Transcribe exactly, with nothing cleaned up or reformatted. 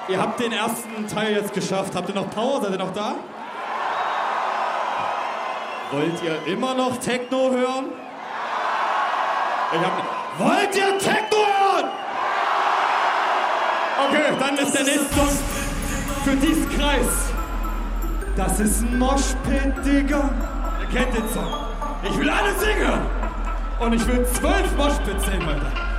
Ihr habt den ersten Teil jetzt geschafft. Habt ihr noch Power? Seid ihr noch da? Wollt ihr immer noch Techno hören? Ich hab... Wollt ihr Techno hören? Okay, dann ist der nächste Song für diesen Kreis. Das ist ein Moshpit, Digga. Ihr kennt den Song. Ich will alle singen. Und ich will zwölf Moshpits sehen, Alter.